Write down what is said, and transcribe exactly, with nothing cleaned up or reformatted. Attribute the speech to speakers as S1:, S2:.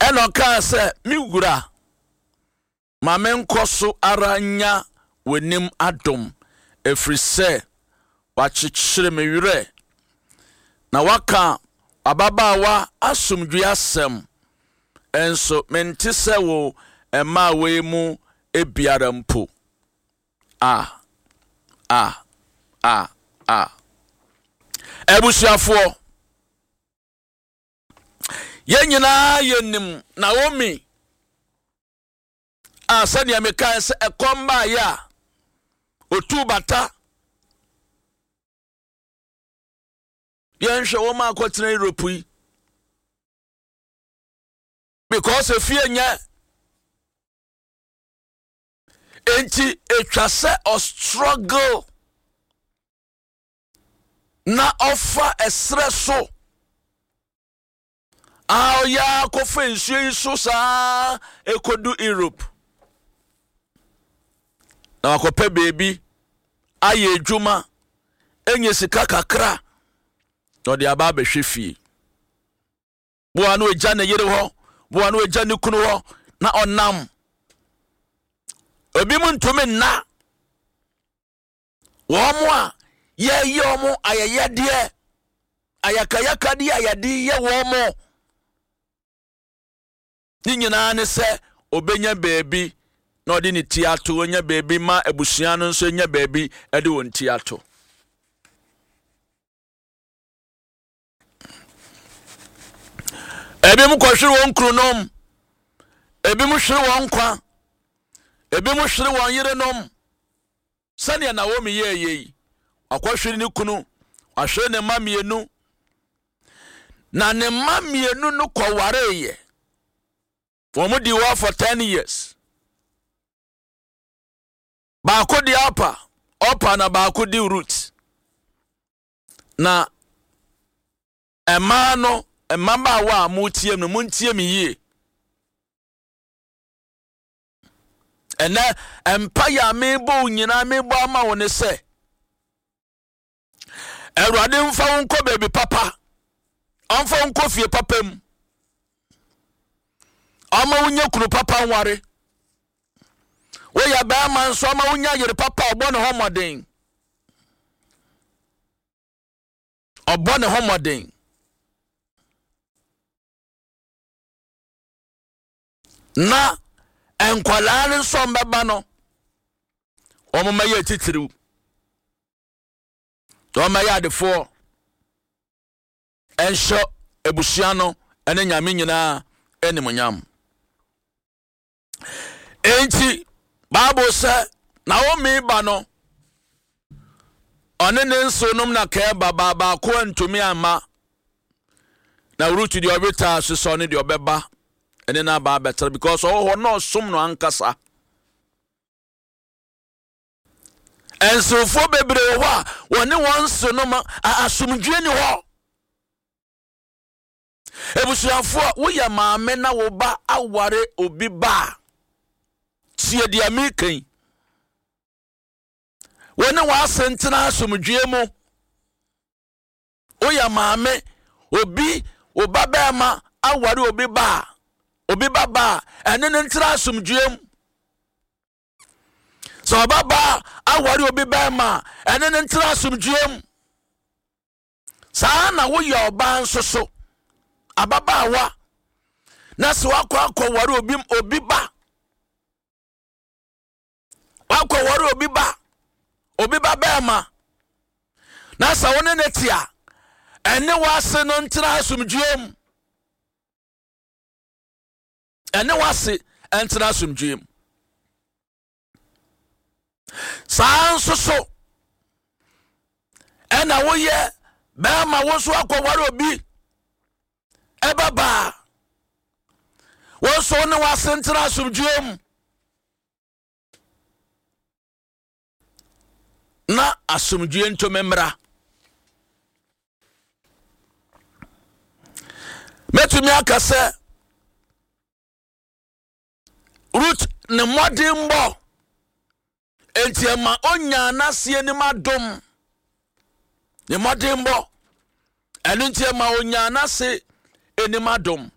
S1: eno ka se mi wura ma menko so aranya wenim adom efrise wachichire me wure na waka ababawa asumdwe asem enso mente se wo ema we mu ebiara mpo ah ah ah ah ebusuafo yenyina yenim Naomi a sani ameka se ekomba ya otubata yenhwe wo ma akotena Europe because efie nya enti etwase o struggle na offer esreso a ya kofa nsuo so sa ekodu Europe na akope baby aye adwuma enye sika kakra no de aba behwe fie bo anu eja na yere ho bo anu eja ne kunu ho na onam obi mu ntome na wo mo a ye ye mo ayeye de ayakayaka de ayade ye wo mo ni nyina ne se obenya baby na odi ni tiato onya baby ma abusua no nso nya baby ede won tiato ebi mu kohwere won kronom ebi mu hwere won kwa ebi mu hwere won yerenom sane na wo me ye ye akwahwere ni kunu ahwere ne mamienu na ne mamienu no kwaware ye womu di wa for ten years ba ko di apa opa na ba ko di root na ema no ema ba wa mutiem no muntiem yie ena empire mebo nyina mebo ama woni se Erade mfa wonko baby papa amfa wonko fie papam ama wunya kunu papa nware we ya ba man so ama wunya yere papa obo ne homoden obo ne homoden na enkwalare so mbeba no omuma ye titiriu to ma ya defo ensho ebusua no ene nyame nyina enimonyam enti Bible say Naomi ba no one ne nsonum na ka baba ba ko antumi ama na root di obeta so so ne di obeba ene na ba better because oh no som no ankasa enso fo bebre ho a wone won sonum asumdwe ni ho ebusuafo wo ya maame na wo ba aware obi ba tie dia mekan wone wa sentena asumdwe mu wo ya maame obi obaba ma aware obi ba obi baba ene ne ntra asumdwe mu so baba aware obi ba ma ene ne ntra asumdwe mu sa na wo ya oba nsoso ababa wa na se wakwa akwa ware obi obi ba wakwa ware obi ba obi ba ba ma na sa wone netia ene wase no ntra asumdwem ene wase entra asumdwem sa nsoso ena wo ye ba ma wo so akwa ware obi ebaba wo so ne wasentra asumdwem na asumdwe nto memra metumi akase root ne modimbo entiema onya nasie ni madom ne modimbo enu entiema onya nase eni madom